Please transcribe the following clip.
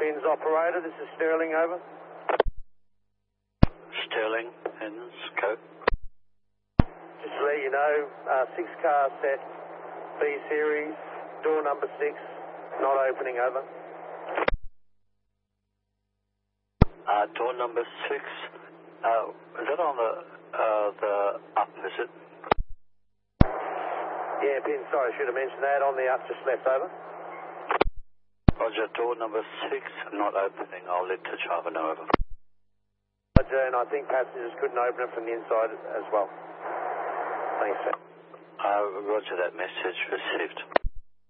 Pins operator, this is Sterling, over. Sterling, Pins, code. Just to let you know, 6-car set, B series, door number 6, not opening, over. Door number 6, is that on the up, is it? Yeah, Pin, sorry, I should have mentioned that, on the up, just left, over. Roger, door number 6, not opening. I'll let the driver know, over. Roger, and I think passengers couldn't open it from the inside as well. Thanks, sir. Roger, that message received.